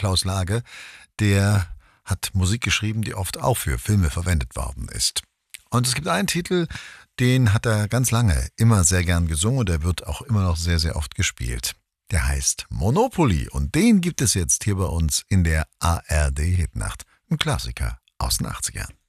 Klaus Lage, der hat Musik geschrieben, die oft auch für Filme verwendet worden ist. Und es gibt einen Titel, den hat er ganz lange immer sehr gern gesungen und der wird auch immer noch sehr, sehr oft gespielt. Der heißt Monopoly und den gibt es jetzt hier bei uns in der ARD Hitnacht. Ein Klassiker aus den 80ern.